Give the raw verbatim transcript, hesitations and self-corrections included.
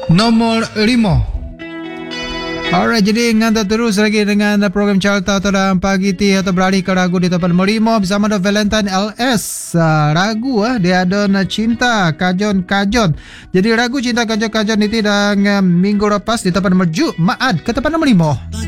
Nomor lima. Alright, jadi nganta terus lagi dengan program Carta atau dalam pagi ti atau beralih ke ragu di tempat nomor lima bersama dengan Valentine L S. Uh, ragu ah dia ada na cinta kajon kajon. Jadi ragu cinta kajon kajon itu dah minggu lepas di tempat nomor Jumaat ke tempat nomor lima.